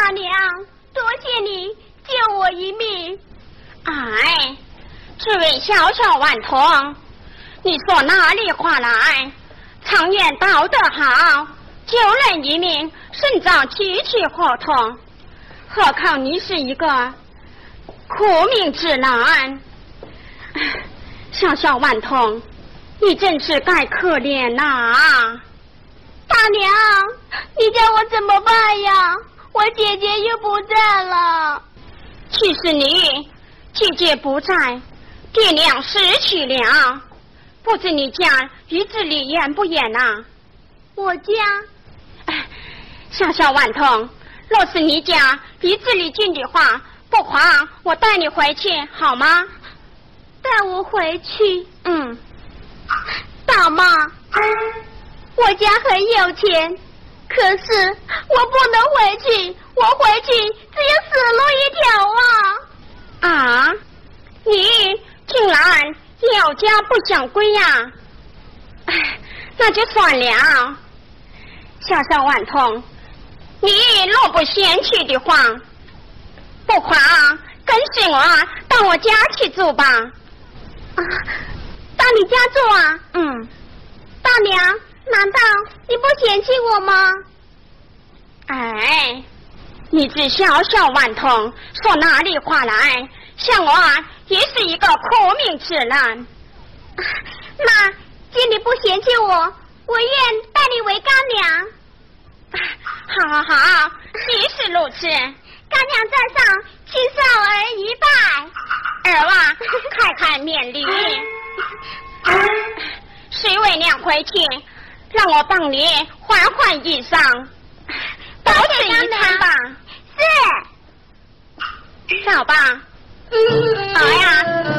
大娘，多谢你救我一命。 哎，这位小小顽童，你说哪里话来？常言道得好，救人一命胜造7级火筒，何况你是一个苦命之男。小小顽童，你真是该可怜呐！ 大娘，你叫我怎么办呀？我姐姐又不在了。 其实你姐姐不在，爹娘失去了，不知你家鱼子里严不严呐？ 我家， 小小顽童，若是你家鱼子里近的话，不妨我带你回去好吗？ 带我回去。 大妈， 我家很有钱，可是我不能回去，我回去只有死路一条啊！ 啊，你竟然要家不想归呀？那就算了。小小顽童，你若不嫌弃的话，不妨跟随我到我家去住吧。 到你家住啊？大娘，难道你不嫌弃我吗？ 哎，你这小小顽童说哪里话来？像我也是一个苦命之人。 那既你不嫌弃我，我愿拜你为干娘。 好好好，既是如此， 干娘在上，请少儿一拜。 儿娃开开面礼。水为娘回去，让我帮你换换衣裳，多吃一餐吧。 是。 走吧。好呀。